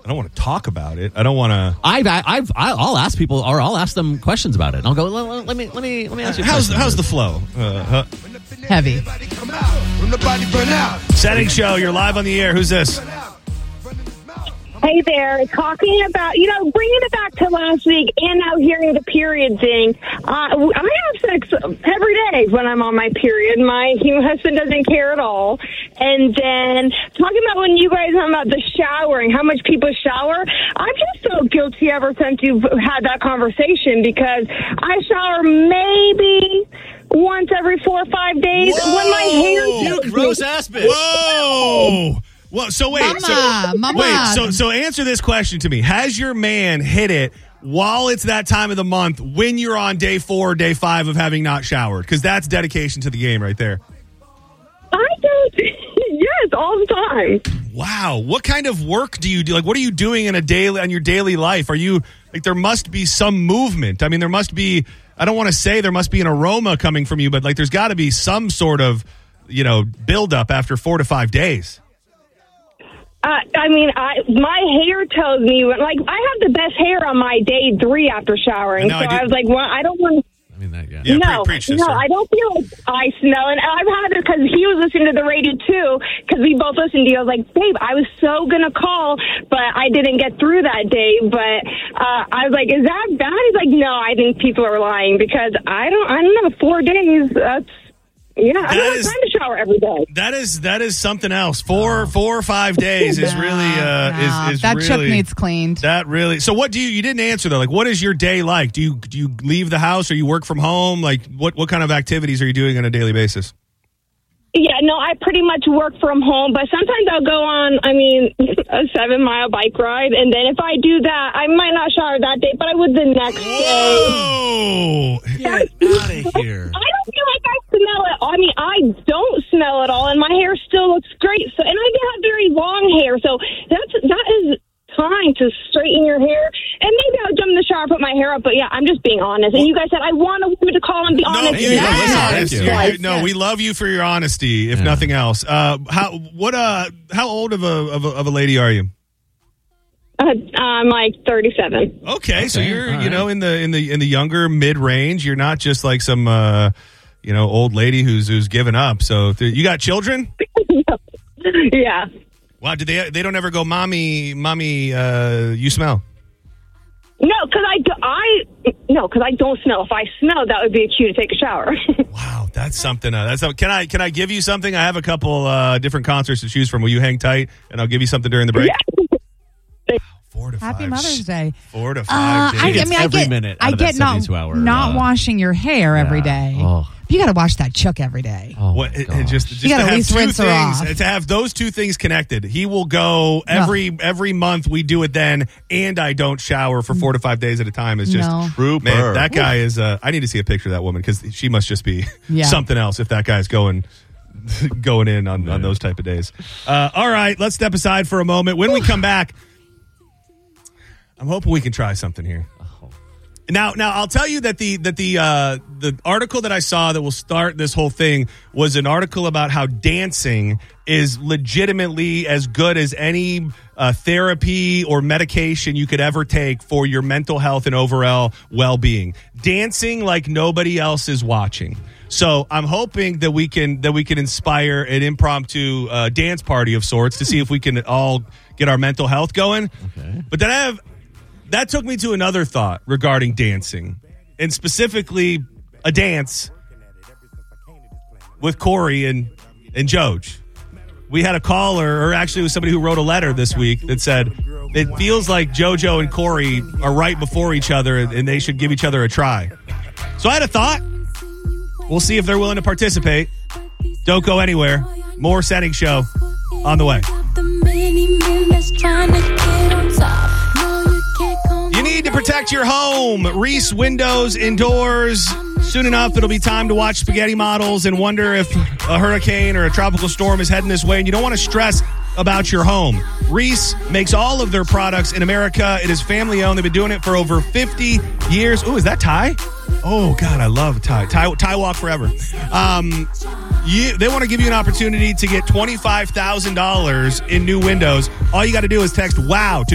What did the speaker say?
I don't want to talk about it. I don't want to. I'll ask people, or I'll ask them questions about it. And I'll go. Let me ask you. How's the flow? Heavy. Setting show. You're live on the air. Who's this? Hey there, talking about, bringing it back to last week and now hearing the period thing. I have sex every day when I'm on my period. My husband doesn't care at all. And then talking about when you guys talking about the showering, how much people shower. I'm just so guilty ever since you've had that conversation because I shower maybe once every 4 or 5 days. Whoa! When my hair You gross ass bitch. Whoa! Well, so wait. Mama. So answer this question to me. Has your man hit it while it's that time of the month when you're on day 4 or day 5 of having not showered? Because that's dedication to the game right there. I don't. Yes, all the time. Wow. What kind of work do you do? Like, what are you doing on your daily life? Are you like, there must be some movement. I mean, there must be, I don't want to say there must be an aroma coming from you, but like, there's got to be some sort of, buildup after 4 to 5 days. My hair tells me, I have the best hair on my day 3 after showering. So I was like, well, I don't want to. I mean that, yeah. Yeah, preach this, no, sir. I don't feel like I smell. And I've had it because he was listening to the radio, too, because we both listened to you. I was like, babe, I was so going to call, but I didn't get through that day. But I was like, is that bad? He's like, no, I think people are lying because I don't know, 4 days, that's... Yeah, I don't have time to shower every day. That is something else. 4 or 5 days is really is that really, chook needs cleaned. That really. So what do you didn't answer though? Like, what is your day like? Do you leave the house or you work from home? Like, what kind of activities are you doing on a daily basis? Yeah, no, I pretty much work from home, but sometimes I'll go on, a 7-mile bike ride, and then if I do that, I might not shower that day, but I would the next day. Whoa! Get out of here. I don't feel like I smell it. I don't smell it all, and my hair still looks great. So, and I do have very long hair, so that is time to straighten your hair. And maybe I'll jump in the shower, put my hair up. But yeah, I'm just being honest. And you guys said I want a woman to call and be honest. No, we love you for your honesty, if nothing else. How old of a lady are you? I'm like 37. Okay, so you're in the younger mid range. You're not just like some old lady who's given up. So you got children? Yeah. Wow, they don't ever go, mommy, you smell? No, because I don't smell. If I smell, that would be a cue to take a shower. Wow, that's something. Can I give you something? I have a couple different concerts to choose from. Will you hang tight, and I'll give you something during the break? Yeah. 4 to 5. Happy Mother's Day. 4 to 5 days. Every minute out of that 72-hour, not washing your hair every day. Oh. You got to wash that chook every day. Oh, just you got to have at least two rinse her things, off. to have those two things connected. He will go every month. We do it then, and I don't shower for 4 to 5 days at a time. Is just Trooper. Man, that guy is. I need to see a picture of that woman because she must just be something else. If that guy's going in on those type of days. All right, let's step aside for a moment. When we come back, I'm hoping we can try something here. Now, I'll tell you that the article that I saw that will start this whole thing was an article about how dancing is legitimately as good as any therapy or medication you could ever take for your mental health and overall well-being. Dancing like nobody else is watching. So I'm hoping that we can inspire an impromptu dance party of sorts to see if we can all get our mental health going. Okay. But then that took me to another thought regarding dancing, and specifically a dance with Corey and Joj. We had a caller, or actually it was somebody who wrote a letter this week that said it feels like JoJo and Corey are right before each other and they should give each other a try. So I had a thought. We'll see if they're willing to participate. Don't go anywhere. More Setting Show on the way. You need to protect your home. Reese Windows Indoors. Soon enough, it'll be time to watch spaghetti models and wonder if a hurricane or a tropical storm is heading this way, and you don't want to stress about your home. Reese makes all of their products in America. It is family-owned. They've been doing it for over 50 years. Oh, is that Ty? Oh, God, I love Ty. Ty Walk Forever. They want to give you an opportunity to get $25,000 in new windows. All you got to do is text WOW to